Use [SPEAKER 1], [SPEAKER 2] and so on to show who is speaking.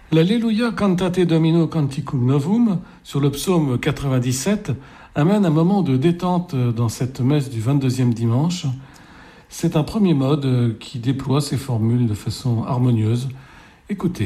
[SPEAKER 1] L'Alleluia Cantate Domino Canticum Novum sur le psaume 97 amène un moment de détente dans cette messe du 22e dimanche. C'est un premier mode qui déploie ses formules de façon harmonieuse. Écoutez.